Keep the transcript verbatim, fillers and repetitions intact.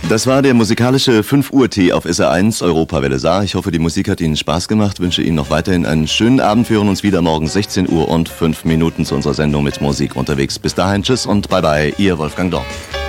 Das war der musikalische fünf Uhr Tee auf S R eins Europawelle Saar. Ich hoffe, die Musik hat Ihnen Spaß gemacht. Wünsche Ihnen noch weiterhin einen schönen Abend. Wir hören uns wieder morgen sechzehn Uhr und fünf Minuten zu unserer Sendung mit Musik unterwegs. Bis dahin, tschüss und bye bye, Ihr Wolfgang Dorn.